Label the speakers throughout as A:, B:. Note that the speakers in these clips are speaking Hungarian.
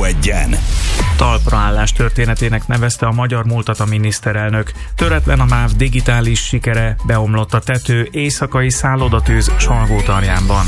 A: 1-en.
B: Talpraállás történetének nevezte a magyar múltat a miniszterelnök. Töretlen a MÁV digitális sikere, beomlott a tető éjszakai szállodatűz Salgótarjánban.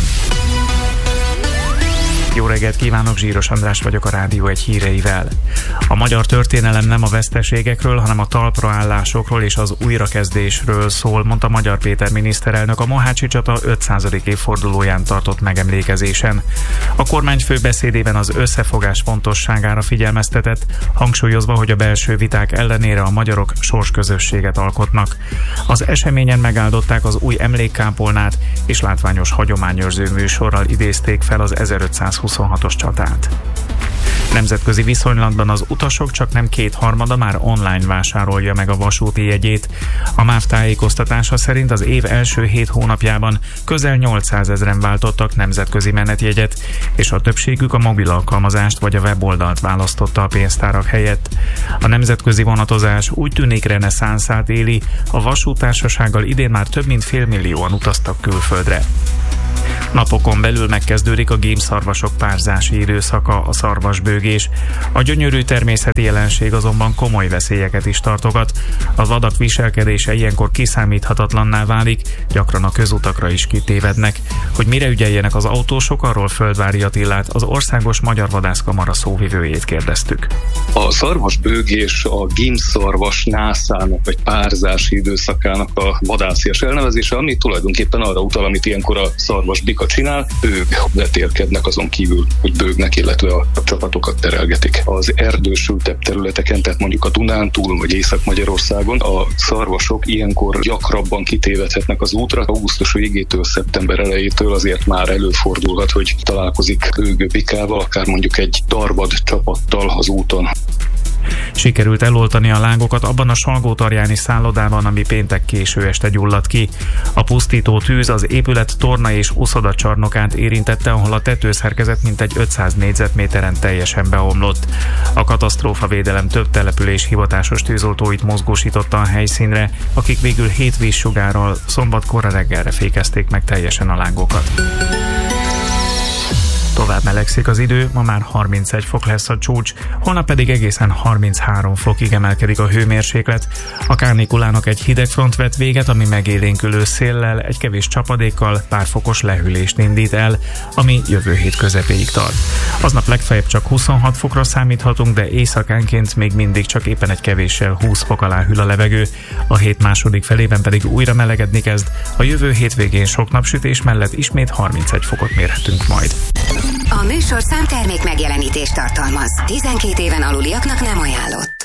B: Jó reggelt kívánok, Zsíros András vagyok, a Rádió 1 híreivel. A magyar történelem nem a veszteségekről, hanem a talpraállásokról és az újrakezdésről szól, mondta Magyar Péter miniszterelnök a Mohácsi csata 500. évfordulóján tartott megemlékezésen. A kormányfő beszédében az összefogás fontosságára figyelmeztetett, hangsúlyozva, hogy a belső viták ellenére a magyarok sorsközösséget alkotnak. Az eseményen megáldották az új emlékkápolnát, és látványos hagyományőrző műsorral idézték fel az 1526-os csatát. Nemzetközi viszonylatban az utasok csaknem 2/3 már online vásárolja meg a vasúti jegyét. A MÁV tájékoztatása szerint az év első 7 hónapjában közel 800 000-en váltottak nemzetközi menetjegyet, és a többségük a mobil alkalmazást vagy a weboldalt választotta a pénztárak helyett. A nemzetközi vonatozás úgy tűnik reneszánszát éli, a vasúttársasággal idén már több mint 500 000-an utaztak külföldre. Napokon belül megkezdődik a gémszarvasok párzási időszaka, a szarvasbőgés. A gyönyörű természeti jelenség azonban komoly veszélyeket is tartogat. A vadak viselkedése ilyenkor kiszámíthatatlanná válik, gyakran a közutakra is kitévednek. Hogy mire ügyeljenek az autósok, arról Földvári Attilát, az Országos Magyar Vadászkamara szóvivőjét kérdeztük.
C: A szarvasbőgés a gémszarvas nászának vagy párzási időszakának a vadászias elnevezése, ami tulajdonképpen arra utal, amit ilyenkor a szarvasbika csinál, ők vetélkednek azon kívül, hogy bőgnek, illetve a csapatokat terelgetik. Az erdősültebb területeken, tehát mondjuk a Dunántúl vagy Észak-Magyarországon a szarvasok ilyenkor gyakrabban kitévedhetnek az útra. Augusztus végétől, szeptember elejétől azért már előfordulhat, hogy találkozik bőgő bikával, akár mondjuk egy darvad csapattal az úton.
B: Sikerült eloltani a lángokat abban a Salgótarjáni szállodában, ami péntek késő este gyulladt ki. A pusztító tűz az épület torna és uszodacsarnokát érintette, ahol a tetőszerkezet mintegy 500 négyzetméteren teljesen beomlott. A katasztrófavédelem több település hivatásos tűzoltóit mozgósította a helyszínre, akik végül 7 vízsugárral szombat korra reggelre fékezték meg teljesen a lángokat. Tovább melegszik az idő, ma már 31 fok lesz a csúcs, holnap pedig egészen 33 fokig emelkedik a hőmérséklet. A kánikulának egy hidegfront vett véget, ami megélénkülő széllel, egy kevés csapadékkal pár fokos lehűlést indít el, ami jövő hét közepéig tart. Aznap legfeljebb csak 26 fokra számíthatunk, de éjszakánként még mindig csak éppen egy kevéssel 20 fok alá hűl a levegő. A hét második felében pedig újra melegedni kezd, a jövő hétvégén sok napsütés mellett ismét 31 fokot mérhetünk majd.
D: A műsorszám termék megjelenítést tartalmaz. 12 éven aluliaknak nem ajánlott.